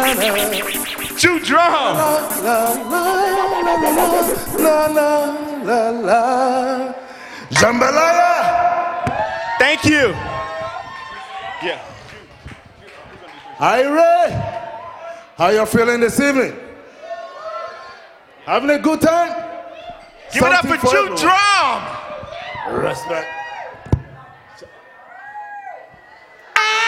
Jew drum. Jambalaya. Thank you. Yeah. Ira, how you feeling this evening? Having a good time? Give it up for Jew drum. Respect.